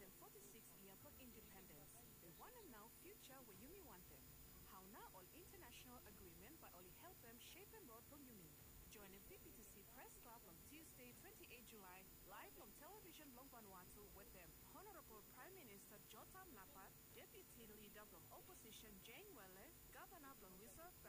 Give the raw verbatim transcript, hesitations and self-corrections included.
forty-six year for independence. They want them now future where Yumi want them. How now all international agreement by only help them shape and road from Yumi. Join the V P T C Press Club on Tuesday, twenty-eighth July, live on television Long Vanuatu with them. Honorable Prime Minister Jotam Napa, Deputy Leader from Opposition Jane Welle, Governor Blangwisa,